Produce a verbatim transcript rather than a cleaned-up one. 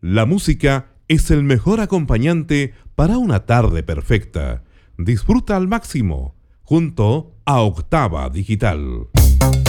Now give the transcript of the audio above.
La música es el mejor acompañante para una tarde perfecta. Disfruta al máximo junto a Octava Digital.